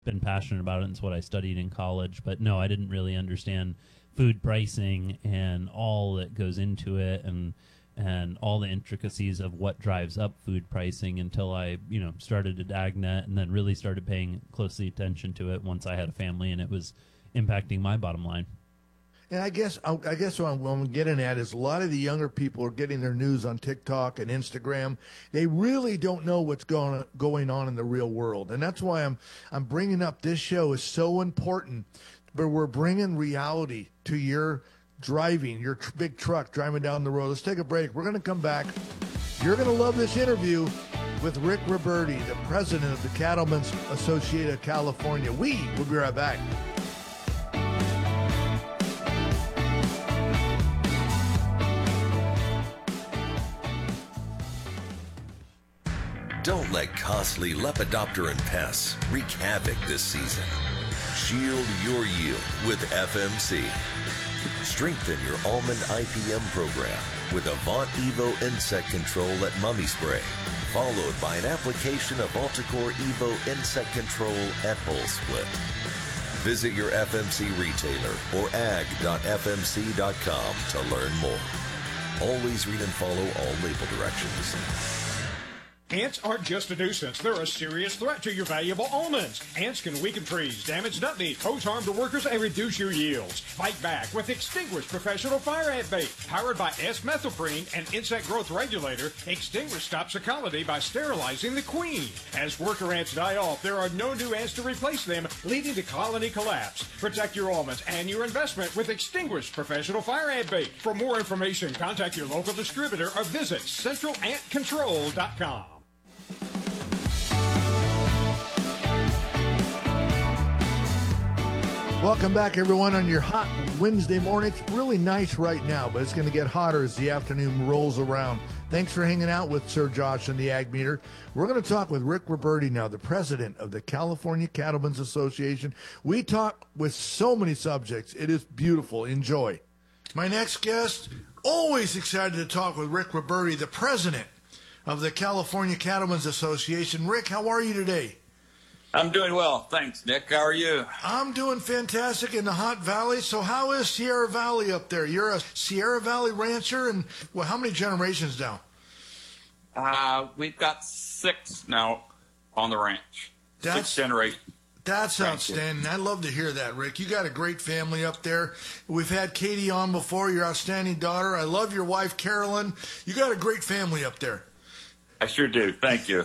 been passionate about it. And it's what I studied in college. But no, I didn't really understand food pricing and all that goes into it, and all the intricacies of what drives up food pricing until I, started at AgNet and then really started paying closely attention to it once I had a family and it was impacting my bottom line. And I guess what I'm getting at is a lot of the younger people are getting their news on TikTok and Instagram. They really don't know what's going on in the real world, and that's why I'm bringing up this show is so important. But we're bringing reality to your driving, your big truck driving down the road. Let's take a break. We're going to come back. You're going to love this interview with Rick Roberti, the president of the Cattlemen's Association of California. We'll be right back. Don't let costly Lepidopteran pests wreak havoc this season. Shield your yield with FMC. Strengthen your almond IPM program with Avant Evo Insect Control at Mummy Spray, followed by an application of Alticore Evo Insect Control at Hull Split. Visit your FMC retailer or ag.fmc.com to learn more. Always read and follow all label directions. Ants aren't just a nuisance. They're a serious threat to your valuable almonds. Ants can weaken trees, damage nut meat, pose harm to workers, and reduce your yields. Fight back with Extinguish Professional Fire Ant Bait. Powered by S-methoprene, an insect growth regulator, Extinguish stops a colony by sterilizing the queen. As worker ants die off, there are no new ants to replace them, leading to colony collapse. Protect your almonds and your investment with Extinguish Professional Fire Ant Bait. For more information, contact your local distributor or visit centralantcontrol.com. Welcome back, everyone, on your hot Wednesday morning. It's really nice right now, but it's going to get hotter as the afternoon rolls around. Thanks for hanging out with Sir Josh and the Ag Meter. We're going to talk with Rick Roberti now, the president of the California Cattlemen's Association. We talk with so many subjects. It is beautiful. Enjoy. My next guest, always excited to talk with Rick Roberti, the president of the California Cattlemen's Association. Rick, how are you today? I'm doing well. Thanks, Nick. How are you? I'm doing fantastic in the Hot Valley. So how is Sierra Valley up there? You're a Sierra Valley rancher, and well, how many generations now? We've got 6 now on the ranch. 6 generations. That's outstanding. I love to hear that, Rick. You got a great family up there. We've had Katie on before, your outstanding daughter. I love your wife, Carolyn. You got a great family up there. I sure do. Thank you.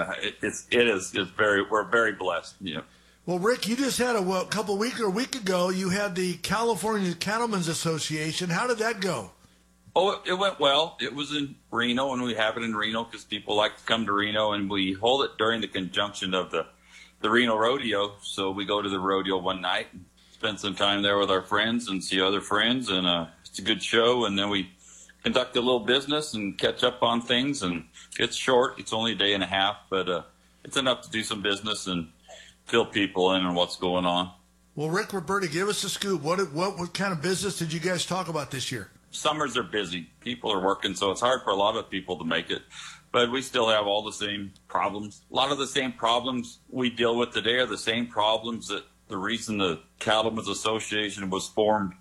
We're very blessed. Yeah. Well, Rick, you just had a week ago, you had the California Cattlemen's Association. How did that go? Oh, it went well. It was in Reno, and we have it in Reno because people like to come to Reno, and we hold it during the conjunction of the Reno Rodeo. So we go to the rodeo one night and spend some time there with our friends and see other friends, and it's a good show. And then we conduct a little business and catch up on things, and it's short. It's only a day and a half, but it's enough to do some business and fill people in on what's going on. Well, Rick Roberti, give us a scoop. What kind of business did you guys talk about this year? Summers are busy. People are working, so it's hard for a lot of people to make it. But we still have all the same problems. A lot of the same problems we deal with today are the same problems that the reason the Cattlemen's Association was formed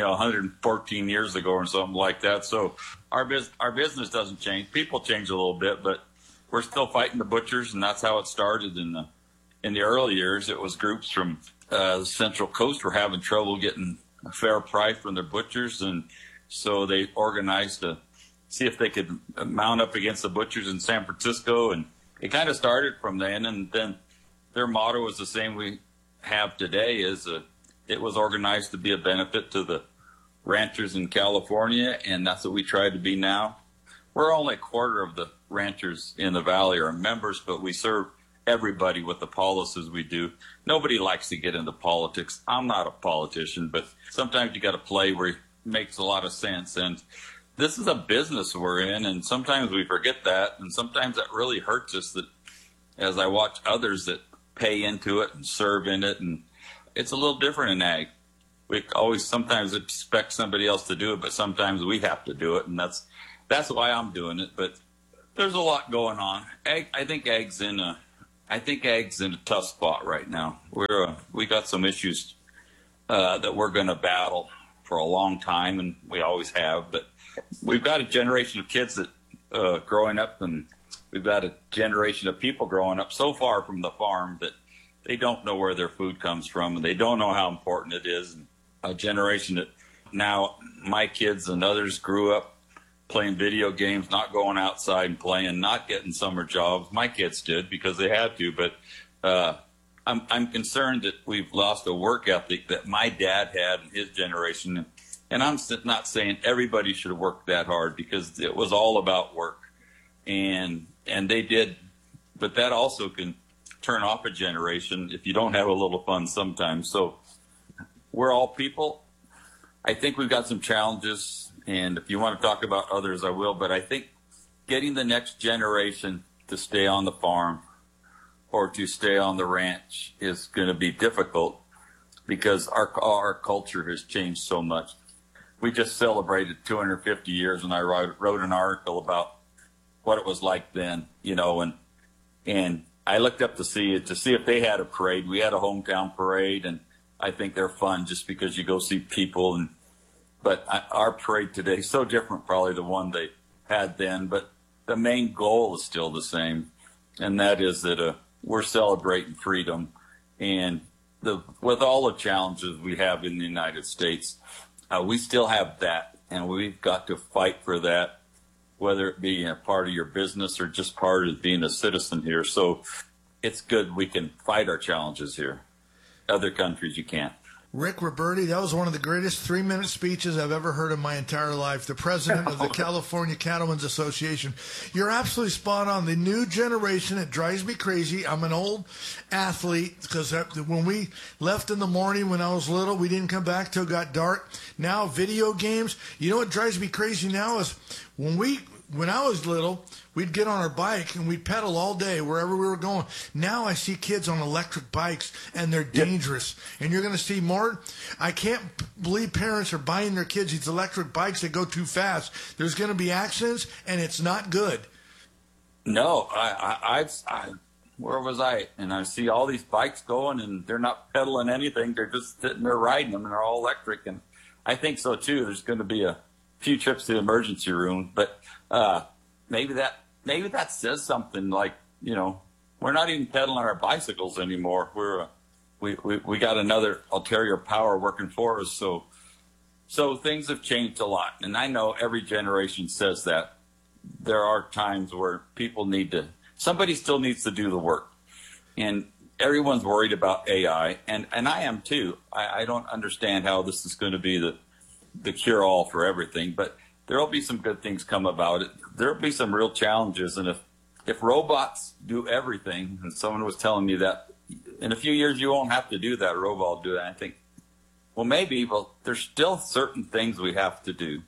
114 years ago or something like that. So our business doesn't change. People change a little bit, but we're still fighting the butchers, and that's how it started. In the early years, it was groups from the Central Coast were having trouble getting a fair price from their butchers, and so they organized to see if they could mount up against the butchers in San Francisco, and it kind of started from then. And then their motto was the same we have today: it was organized to be a benefit to the ranchers in California, and that's what we try to be now. We're only a quarter of the ranchers in the valley are members, but we serve everybody with the policies we do. Nobody likes to get into politics. I'm not a politician, but sometimes you got to play where it makes a lot of sense. And this is a business we're in, and sometimes we forget that, and sometimes that really hurts us, that as I watch others that pay into it and serve in it, and it's a little different in ag. We always sometimes expect somebody else to do it, but sometimes we have to do it, and that's why I'm doing it. But there's a lot going on. I think ag's in a I think ag's in a tough spot right now. We got some issues that we're going to battle for a long time, and we always have. But we've got a generation of kids that growing up, and we've got a generation of people growing up so far from the farm that they don't know where their food comes from, and they don't know how important it is. And a generation that now my kids and others grew up playing video games, not going outside and playing, not getting summer jobs. My kids did because they had to, but I'm concerned that we've lost a work ethic that my dad had in his generation. And I'm not saying everybody should work that hard, because it was all about work. And they did, but that also can turn off a generation if you don't have a little fun sometimes. So we're all people. I think we've got some challenges, and if you want to talk about others, I will. But I think getting the next generation to stay on the farm or to stay on the ranch is going to be difficult, because our culture has changed so much. We just celebrated 250 years, and I wrote an article about what it was like then, and I looked up to see if they had a parade. We had a hometown parade, and I think they're fun just because you go see people. But our parade today is so different, probably the one they had then. But the main goal is still the same, and that is that we're celebrating freedom. And with all the challenges we have in the United States, we still have that, and we've got to fight for that, whether it be a part of your business or just part of being a citizen here. So it's good we can fight our challenges here. Other countries, you can't. Rick Roberti, that was one of the greatest 3-minute speeches I've ever heard in my entire life. The president of the California Cattlemen's Association. You're absolutely spot on. The new generation, it drives me crazy. I'm an old athlete, because when we left in the morning when I was little, we didn't come back till it got dark. Now, video games. You know what drives me crazy now is when I was little, we'd get on our bike and we'd pedal all day wherever we were going. Now I see kids on electric bikes, and they're dangerous. And you're going to see more. I can't believe parents are buying their kids these electric bikes that go too fast. There's going to be accidents, and it's not good. No, where was I? And I see all these bikes going, and they're not pedaling anything. They're just sitting there riding them, and they're all electric. And I think so, too. There's going to be a few trips to the emergency room, but maybe that says something, like, we're not even pedaling our bicycles anymore. We got another ulterior power working for us. So things have changed a lot, and I know every generation says that. There are times where somebody still needs to do the work, and everyone's worried about AI, and I am too. I don't understand how this is going to be the cure-all for everything, but there will be some good things come about it. There will be some real challenges, and if robots do everything, and someone was telling me that in a few years you won't have to do that, a robot will do that. I think, well, maybe, but there's still certain things we have to do.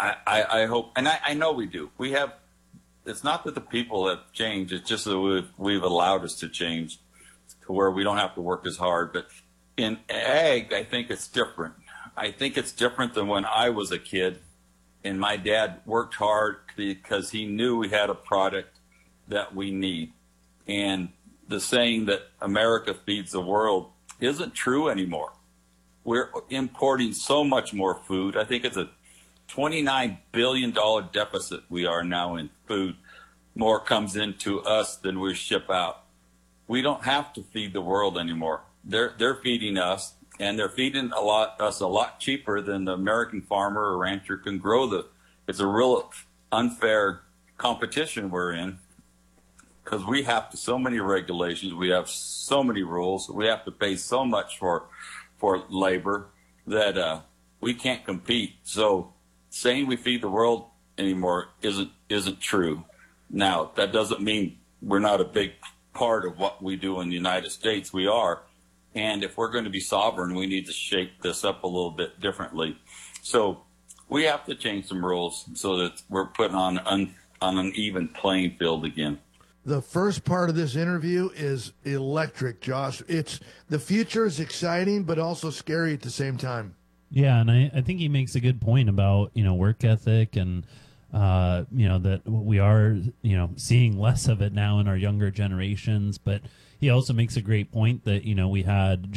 I hope, and I know we do. It's not that the people have changed, it's just that we've allowed us to change to where we don't have to work as hard. But in ag, I think it's different. I think it's different than when I was a kid, and my dad worked hard because he knew we had a product that we need. And the saying that America feeds the world isn't true anymore. We're importing so much more food. I think it's a $29 billion deficit we are now in food. More comes into us than we ship out. We don't have to feed the world anymore. They're feeding us. And they're feeding us a lot cheaper than the American farmer or rancher can grow it's a real unfair competition we're in, because we have so many regulations, we have so many rules, we have to pay so much for labor that we can't compete. So saying we feed the world anymore isn't true. Now, that doesn't mean we're not a big part of what we do in the United States. We are. And if we're going to be sovereign, we need to shape this up a little bit differently. So we have to change some rules so that we're put on an even playing field again. The first part of this interview is electric, Josh. The future is exciting, but also scary at the same time. Yeah, and I think he makes a good point about, work ethic and, that we are, seeing less of it now in our younger generations. But, he also makes a great point that, we had